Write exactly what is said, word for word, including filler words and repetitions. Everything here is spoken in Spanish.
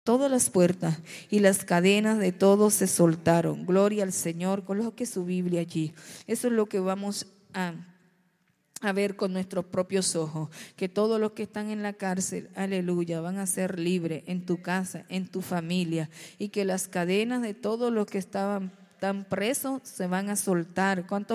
todas las puertas y las cadenas de todos se soltaron. Gloria al Señor. Coloque su Biblia allí. Eso es lo que vamos a, a ver con nuestros propios ojos. Que todos los que están en la cárcel, aleluya, van a ser libres en tu casa, en tu familia. Y que las cadenas de todos los que estaban tan presos se van a soltar. ¿Cuántos